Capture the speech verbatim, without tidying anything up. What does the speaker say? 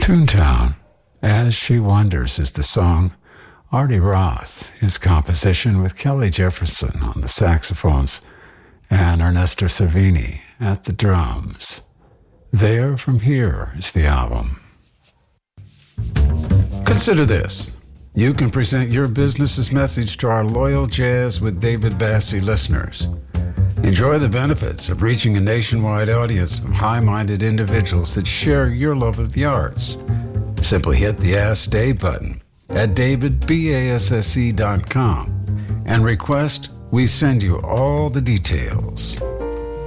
Toontown, As She Wonders is the song. Artie Roth, his composition with Kelly Jefferson on the saxophones and Ernesto Savini at the drums. There From Here is the album. Consider this. You can present your business's message to our loyal Jazz with David Bassie listeners. Enjoy the benefits of reaching a nationwide audience of high-minded individuals that share your love of the arts. Simply hit the Ask Dave button at david basse dot com and request we send you all the details.